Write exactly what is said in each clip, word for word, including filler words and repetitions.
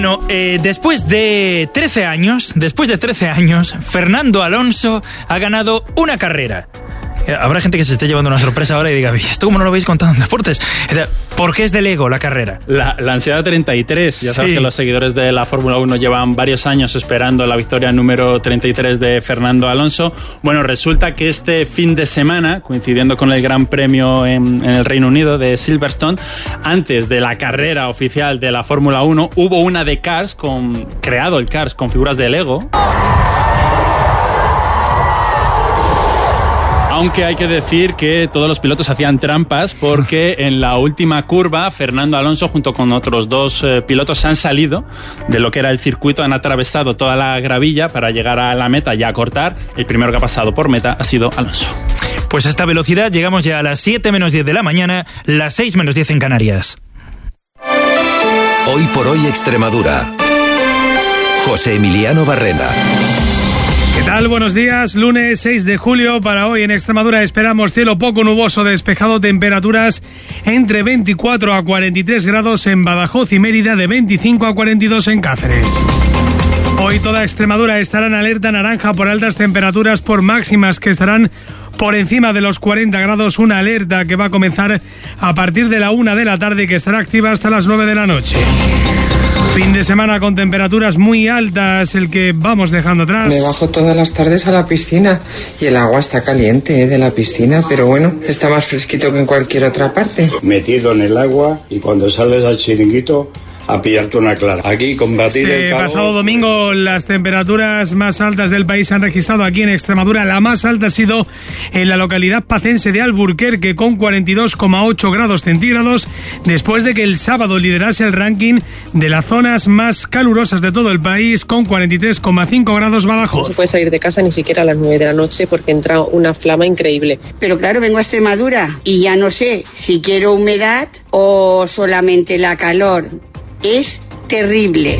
No, eh, después de trece años, después de trece años, Fernando Alonso ha ganado una carrera. Habrá gente que se esté llevando una sorpresa ahora y diga, ¿esto cómo no lo habéis contado en deportes? ¿Por qué es de Lego la carrera? La, la ansiedad treinta y tres. Ya sabes Sí. que los seguidores de la Fórmula uno llevan varios años esperando la victoria número treinta y tres de Fernando Alonso. Bueno, resulta que este fin de semana, coincidiendo con el Gran Premio en, en el Reino Unido de Silverstone, antes de la carrera oficial de la Fórmula uno, hubo una de Cars, con, creado el Cars con figuras de Lego. Aunque hay que decir que todos los pilotos hacían trampas porque en la última curva Fernando Alonso junto con otros dos eh, pilotos se han salido de lo que era el circuito, han atravesado toda la gravilla para llegar a la meta y a cortar. El primero que ha pasado por meta ha sido Alonso. Pues a esta velocidad llegamos ya a las siete menos diez de la mañana, las seis menos diez en Canarias. Hoy por hoy Extremadura. José Emiliano Barrena. ¿Qué tal? Buenos días. Lunes seis de julio. Para hoy en Extremadura esperamos cielo poco nuboso, despejado, temperaturas entre veinticuatro a cuarenta y tres grados en Badajoz y Mérida, de veinticinco a cuarenta y dos en Cáceres. Hoy toda Extremadura estará en alerta naranja por altas temperaturas, por máximas que estarán por encima de los cuarenta grados, una alerta que va a comenzar a partir de la una de la tarde y que estará activa hasta las nueve de la noche. Fin de semana con temperaturas muy altas, el que vamos dejando atrás. Me bajo todas las tardes a la piscina y el agua está caliente, ¿eh? de la piscina, pero bueno, está más fresquito que en cualquier otra parte. Metido en el agua y cuando sales al chiringuito a pillarte una clara. Aquí combatir este el calor. Pasado domingo las temperaturas más altas del país se han registrado aquí en Extremadura. La más alta ha sido en la localidad pacense de Alburquerque, con cuarenta y dos coma ocho grados centígrados, después de que el sábado liderase el ranking de las zonas más calurosas de todo el país, con cuarenta y tres coma cinco grados Badajoz. No se puede salir de casa ni siquiera a las nueve de la noche porque entra una flama increíble. Pero claro, vengo a Extremadura y ya no sé si quiero humedad o solamente la calor. Es terrible.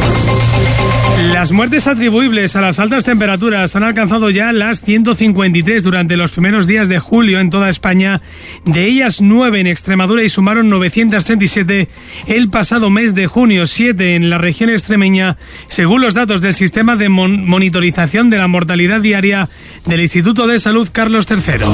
Las muertes atribuibles a las altas temperaturas han alcanzado ya las ciento cincuenta y tres durante los primeros días de julio en toda España. De ellas, nueve en Extremadura y sumaron novecientos treinta y siete el pasado mes de junio, siete en la región extremeña, según los datos del sistema de mon- monitorización de la mortalidad diaria del Instituto de Salud Carlos tercero.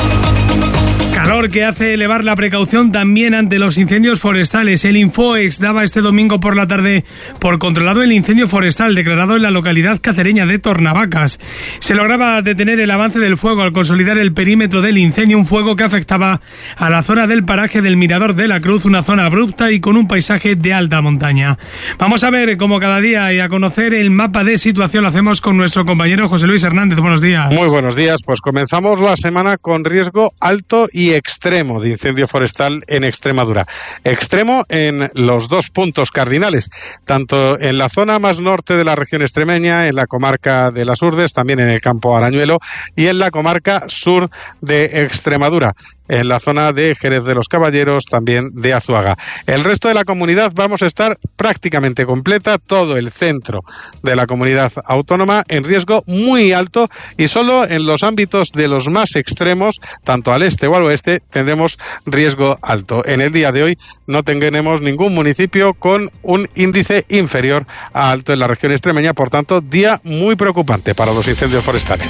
Calor que hace elevar la precaución también ante los incendios forestales. El Infoex daba este domingo por la tarde por controlado el incendio forestal declarado en la localidad cacereña de Tornavacas. Se lograba detener el avance del fuego al consolidar el perímetro del incendio, un fuego que afectaba a la zona del paraje del Mirador de la Cruz, una zona abrupta y con un paisaje de alta montaña. Vamos a ver, como cada día, y a conocer el mapa de situación. Lo hacemos con nuestro compañero José Luis Hernández. Buenos días. Muy buenos días. Pues comenzamos la semana con riesgo alto y extremo de incendio forestal en Extremadura. Extremo en los dos puntos cardinales, tanto en la zona más norte de la región extremeña, en la comarca de Las Urdes, también en el campo Arañuelo, y en la comarca sur de Extremadura, en la zona de Jerez de los Caballeros, también de Azuaga. El resto de la comunidad vamos a estar prácticamente completa, todo el centro de la comunidad autónoma en riesgo muy alto, y solo en los ámbitos de los más extremos, tanto al este o al oeste, tendremos riesgo alto. En el día de hoy no tendremos ningún municipio con un índice inferior a alto en la región extremeña, por tanto, día muy preocupante para los incendios forestales.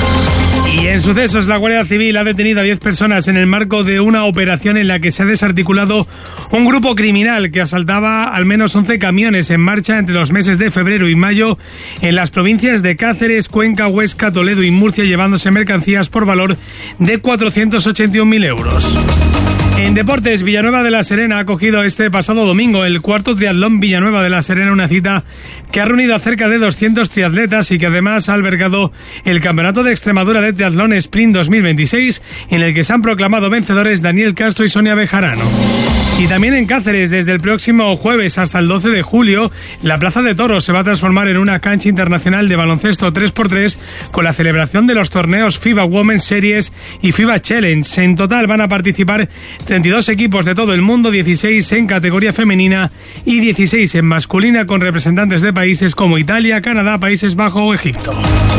Y en sucesos, la Guardia Civil ha detenido a diez personas en el marco de una operación en la que se ha desarticulado un grupo criminal que asaltaba al menos once camiones en marcha entre los meses de febrero y mayo en las provincias de Cáceres, Cuenca, Huesca, Toledo y Murcia, llevándose mercancías por valor de cuatrocientos ochenta y un mil euros. En deportes, Villanueva de la Serena ha acogido este pasado domingo el cuarto triatlón Villanueva de la Serena, una cita que ha reunido a cerca de doscientos triatletas y que además ha albergado el Campeonato de Extremadura de Triatlón Sprint dos mil veintiséis, en el que se han proclamado vencedores Daniel Castro y Sonia Bejarano. Y también en Cáceres, desde el próximo jueves hasta el doce de julio, la Plaza de Toros se va a transformar en una cancha internacional de baloncesto tres por tres con la celebración de los torneos FIBA Women's Series y FIBA Challenge. En total van a participar treinta y dos equipos de todo el mundo, dieciséis en categoría femenina y dieciséis en masculina, con representantes de países como Italia, Canadá, Países Bajos o Egipto.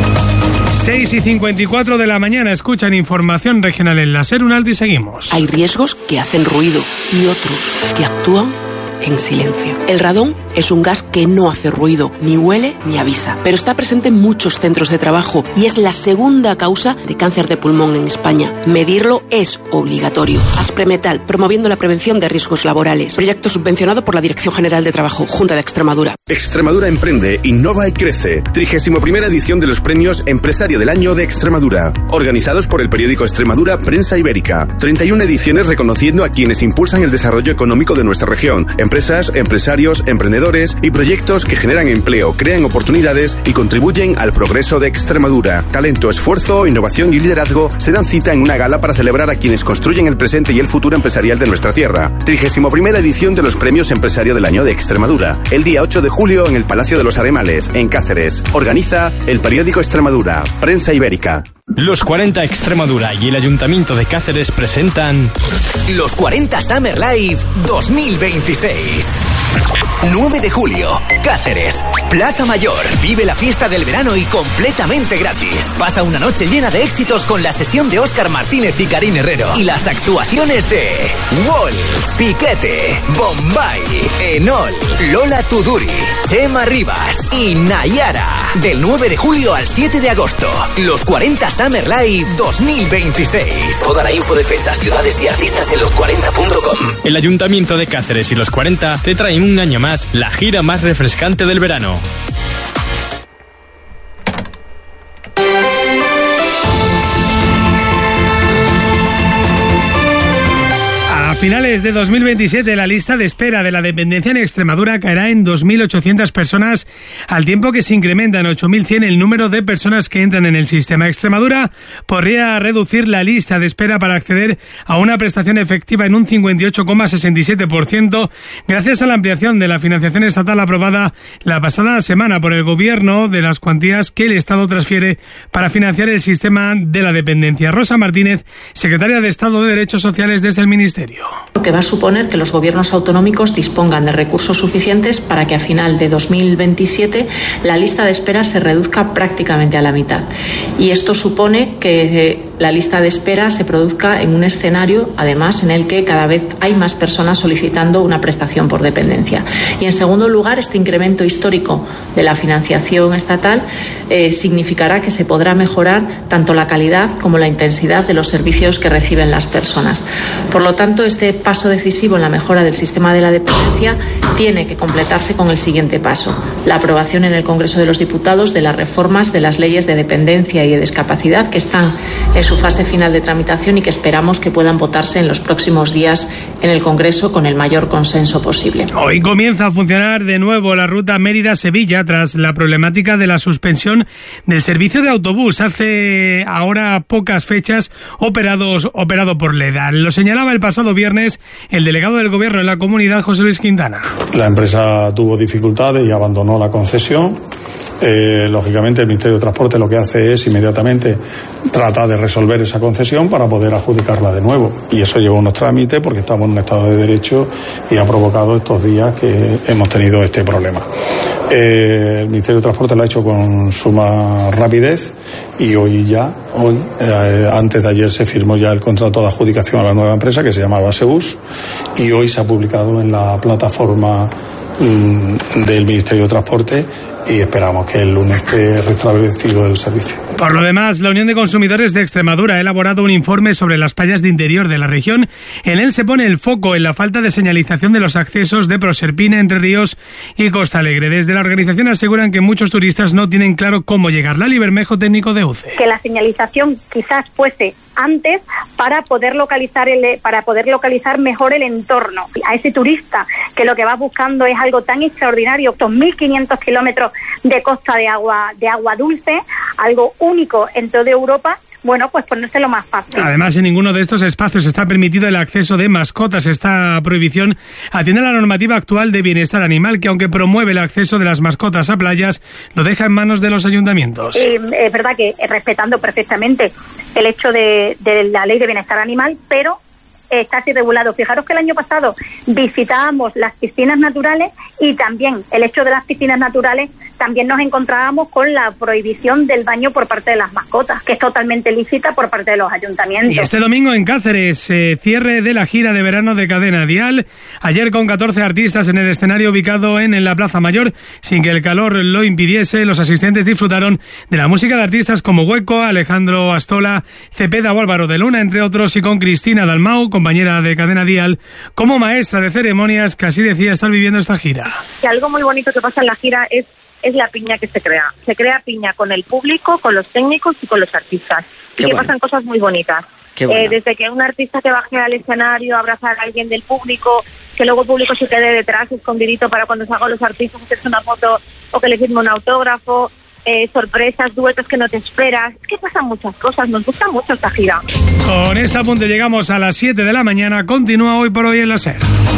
seis y cincuenta y cuatro de la mañana, escuchan información regional en la SER, un alto y seguimos. Hay riesgos que hacen ruido y otros que actúan en silencio. El radón Es un gas que no hace ruido, ni huele ni avisa, pero está presente en muchos centros de trabajo y es la segunda causa de cáncer de pulmón en España. Medirlo es obligatorio. Aspremetal, promoviendo la prevención de riesgos laborales. Proyecto subvencionado por la Dirección General de Trabajo, Junta de Extremadura. Extremadura emprende, innova y crece. trigésima primera edición de los premios Empresario del Año de Extremadura, organizados por el periódico Extremadura Prensa Ibérica. treinta y una ediciones reconociendo a quienes impulsan el desarrollo económico de nuestra región. Empresas, empresarios, emprendedores y proyectos que generan empleo, crean oportunidades y contribuyen al progreso de Extremadura. Talento, esfuerzo, innovación y liderazgo se dan cita en una gala para celebrar a quienes construyen el presente y el futuro empresarial de nuestra tierra. trigésima primera edición de los premios Empresario del Año de Extremadura. El día ocho de julio en el Palacio de los Aremales, en Cáceres. Organiza el periódico Extremadura, Prensa Ibérica. Los cuarenta Extremadura y el Ayuntamiento de Cáceres presentan Los cuarenta Summer Live dos mil veintiséis. nueve de julio, Cáceres, Plaza Mayor. Vive la fiesta del verano y completamente gratis. Pasa una noche llena de éxitos con la sesión de Óscar Martínez y Karin Herrero y las actuaciones de Walls, Piquete, Bombay, Enol, Lola Tuduri, Chema Rivas y Nayara. Del nueve de julio al siete de agosto. Los cuarenta Summer Live dos mil veintiséis. Toda la info de fechas, ciudades y artistas en los cuarenta punto com. El Ayuntamiento de Cáceres y los cuarenta te traen un año más la gira más refrescante del verano. A finales de dos mil veintisiete, la lista de espera de la dependencia en Extremadura caerá en dos mil ochocientas personas, al tiempo que se incrementa en ocho mil cien el número de personas que entran en el sistema. Extremadura podría reducir la lista de espera para acceder a una prestación efectiva en un cincuenta y ocho coma sesenta y siete por ciento, gracias a la ampliación de la financiación estatal aprobada la pasada semana por el Gobierno de las cuantías que el Estado transfiere para financiar el sistema de la dependencia. Rosa Martínez, secretaria de Estado de Derechos Sociales desde el Ministerio. Lo que va a suponer que los gobiernos autonómicos dispongan de recursos suficientes para que a final de dos mil veintisiete la lista de espera se reduzca prácticamente a la mitad. Y esto supone que la lista de espera se produzca en un escenario, además, en el que cada vez hay más personas solicitando una prestación por dependencia. Y en segundo lugar, este incremento histórico de la financiación estatal eh, significará que se podrá mejorar tanto la calidad como la intensidad de los servicios que reciben las personas. Por lo tanto, este paso decisivo en la mejora del sistema de la dependencia tiene que completarse con el siguiente paso: la aprobación en el Congreso de los Diputados de las reformas de las leyes de dependencia y de discapacidad que están en su fase final de tramitación y que esperamos que puedan votarse en los próximos días en el Congreso con el mayor consenso posible. Hoy comienza a funcionar de nuevo la ruta Mérida-Sevilla tras la problemática de la suspensión del servicio de autobús hace ahora pocas fechas operados, operado por Leda. Lo señalaba el pasado viernes el delegado del Gobierno en la comunidad, José Luis Quintana. La empresa tuvo dificultades y abandonó la concesión. Eh, lógicamente el Ministerio de Transporte lo que hace es inmediatamente tratar de resolver esa concesión para poder adjudicarla de nuevo, y eso lleva unos trámites porque estamos en un estado de derecho y ha provocado estos días que hemos tenido este problema. Eh, el Ministerio de Transporte lo ha hecho con suma rapidez y hoy ya, hoy, eh, antes de ayer se firmó ya el contrato de adjudicación a la nueva empresa que se llama Basebus, y hoy se ha publicado en la plataforma mm, del Ministerio de Transporte, y esperamos que el lunes esté restablecido el servicio. Por lo demás, la Unión de Consumidores de Extremadura ha elaborado un informe sobre las playas de interior de la región. En él se pone el foco en la falta de señalización de los accesos de Proserpina, Entre Ríos y Costa Alegre. Desde la organización aseguran que muchos turistas no tienen claro cómo llegar. Lali Bermejo, técnico de U C E. Que la señalización quizás fuese antes para poder localizar el, para poder localizar mejor el entorno. A ese turista que lo que va buscando es algo tan extraordinario, dos mil quinientos kilómetros de costa de agua de agua dulce, algo único en toda Europa, bueno, pues ponérselo más fácil. Además, en ninguno de estos espacios está permitido el acceso de mascotas. Esta prohibición atiende a la normativa actual de bienestar animal, que aunque promueve el acceso de las mascotas a playas, lo deja en manos de los ayuntamientos. Eh, es verdad que respetando perfectamente el hecho de, de la ley de bienestar animal, pero está así regulado. Fijaros que el año pasado visitábamos las piscinas naturales y también el hecho de las piscinas naturales también nos encontrábamos con la prohibición del baño por parte de las mascotas, que es totalmente lícita por parte de los ayuntamientos. Y este domingo en Cáceres, eh, cierre de la gira de verano de Cadena Dial, ayer con catorce artistas en el escenario ubicado en, en la Plaza Mayor, sin que el calor lo impidiese, los asistentes disfrutaron de la música de artistas como Hueco, Alejandro Astola, Cepeda o Álvaro de Luna, entre otros, y con Cristina Dalmau, compañera de Cadena Dial, como maestra de ceremonias, que así decía estar viviendo esta gira. Que algo muy bonito que pasa en la gira es es la piña que se crea. Se crea piña con el público, con los técnicos y con los artistas. Qué y que bueno. Pasan cosas muy bonitas. Bueno. Eh, desde que un artista que baje al escenario, abrazar a alguien del público, que luego el público se quede detrás escondidito para cuando salgan los artistas hacerse una foto o que le firme un autógrafo, eh, sorpresas, duetos que no te esperas. Es que pasan muchas cosas, nos gusta mucho esta gira. Con este apunte llegamos a las siete de la mañana. Continúa Hoy por Hoy en la SER.